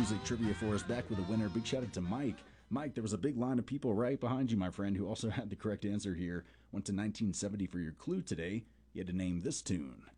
music trivia for us. Back with a winner. Big shout out to Mike. Mike, there was a big line of people right behind you, my friend, who also had the correct answer here. Went to 1970 for your clue today. You had to name this tune.